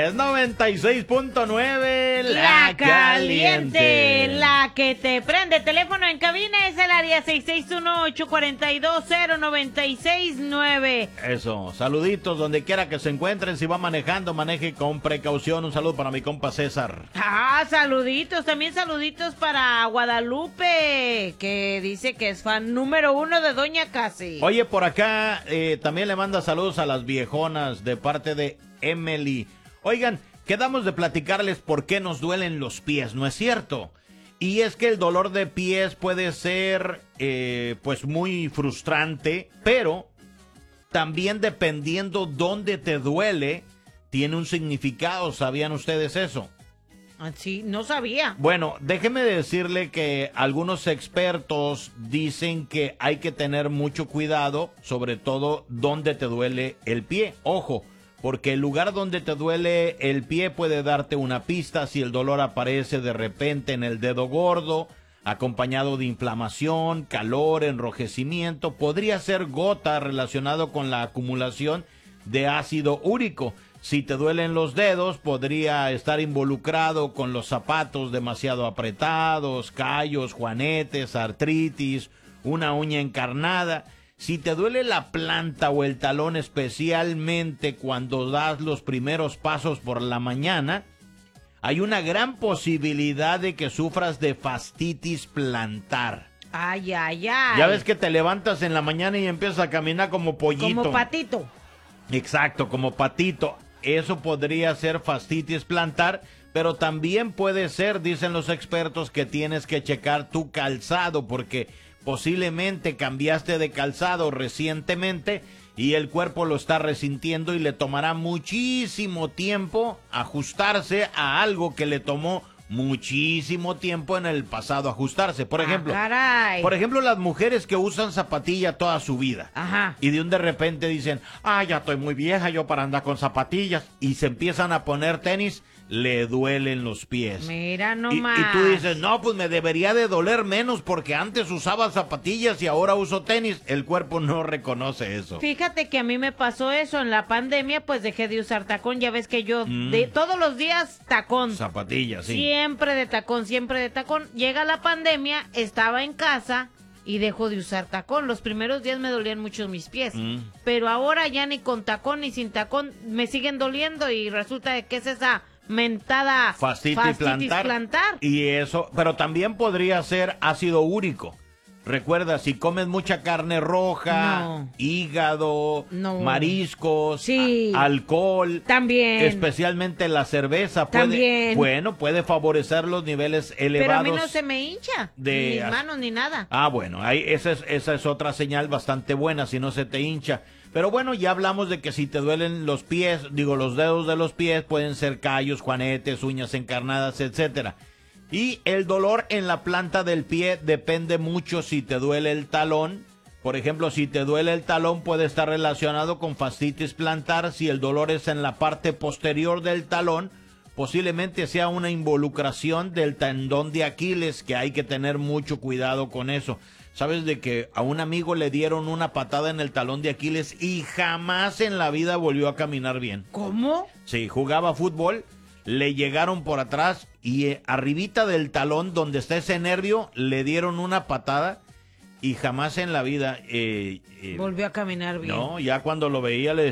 es 96.9 La Caliente. La que te prende. Teléfono en cabina es el área 661-842-0969. Eso, saluditos donde quiera que se encuentren. Si va manejando, maneje con precaución. Un saludo para mi compa César. Saluditos. También saluditos para Guadalupe, que dice que es fan número 1 de Doña Casi. Oye, por acá también le manda saludos a las viejonas de parte de Emily. Oigan, quedamos de platicarles por qué nos duelen los pies, ¿no es cierto? Y es que el dolor de pies puede ser pues muy frustrante, pero también dependiendo dónde te duele, tiene un significado. ¿Sabían ustedes eso? Sí, no sabía. Bueno, déjeme decirle que algunos expertos dicen que hay que tener mucho cuidado, sobre todo donde te duele el pie. Ojo, porque el lugar donde te duele el pie puede darte una pista si el dolor aparece de repente en el dedo gordo, acompañado de inflamación, calor, enrojecimiento. Podría ser gota relacionado con la acumulación de ácido úrico. Si te duelen los dedos, podría estar involucrado con los zapatos demasiado apretados, callos, juanetes, artritis, una uña encarnada. Si te duele la planta o el talón, especialmente cuando das los primeros pasos por la mañana, hay una gran posibilidad de que sufras de fascitis plantar. Ay, ay, ay. Ya ves que te levantas en la mañana y empiezas a caminar como pollito. Como patito. Exacto, como patito. Eso podría ser fascitis plantar, pero también puede ser, dicen los expertos, que tienes que checar tu calzado, porque posiblemente cambiaste de calzado recientemente y el cuerpo lo está resintiendo y le tomará muchísimo tiempo ajustarse a algo que le tomó muchísimo tiempo en el pasado ajustarse. Por ejemplo, las mujeres que usan zapatilla toda su vida. Ajá. Y de repente dicen, ya estoy muy vieja yo para andar con zapatillas. Y se empiezan a poner tenis, le duelen los pies. Mira nomás. Y tú dices, no, pues me debería de doler menos porque antes usaba zapatillas y ahora uso tenis. El cuerpo no reconoce eso. Fíjate que a mí me pasó eso en la pandemia, pues dejé de usar tacón. Ya ves que yo de todos los días tacón. Zapatillas, sí. Siempre de tacón, siempre de tacón. Llega la pandemia, estaba en casa y dejo de usar tacón. Los primeros días me dolían mucho mis pies. Pero ahora ya ni con tacón ni sin tacón me siguen doliendo y resulta de que es esa mentada fascitis plantar. Y eso, pero también podría ser ácido úrico. Recuerda, si comes mucha carne roja, hígado, mariscos, alcohol, también, especialmente la cerveza, puede favorecer los niveles elevados. Pero a mí no se me hincha, ni mis manos ni nada. Bueno, esa es otra señal bastante buena, si no se te hincha. Pero bueno, ya hablamos de que si te duelen los pies, los dedos de los pies, pueden ser callos, juanetes, uñas encarnadas, etcétera. Y el dolor en la planta del pie depende mucho si te duele el talón. Por ejemplo, si te duele el talón puede estar relacionado con fascitis plantar. Si el dolor es en la parte posterior del talón, posiblemente sea una involucración del tendón de Aquiles, que hay que tener mucho cuidado con eso. ¿Sabes de que a un amigo le dieron una patada en el talón de Aquiles y jamás en la vida volvió a caminar bien? ¿Cómo? Sí, jugaba fútbol, le llegaron por atrás y arribita del talón donde está ese nervio le dieron una patada y jamás en la vida volvió a caminar bien. No, ya cuando lo veía le